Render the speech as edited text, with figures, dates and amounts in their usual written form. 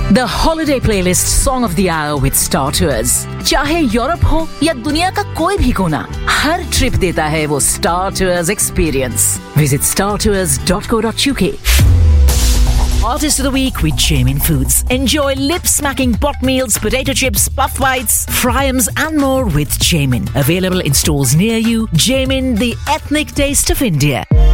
The holiday playlist song of the hour with Star Tours. चाहे Europe हो या दुनिया का कोई भी कोना, हर ट्रिप देता है वो Star Tours experience. Visit startours.co.uk. Artist of the Week with Jamin Foods. Enjoy lip-smacking pot meals, potato chips, puff bites, fryams and more with Jamin. Available in stores near you. Jamin, the ethnic taste of India.